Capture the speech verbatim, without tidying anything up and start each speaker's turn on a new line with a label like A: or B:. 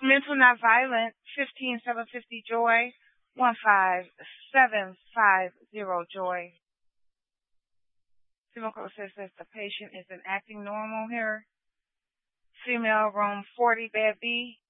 A: Mental not violent, fifteen seven fifty Joy, one five seven five zero Joy. Female code says that the patient isn't acting normal here. Female room forty, bed B.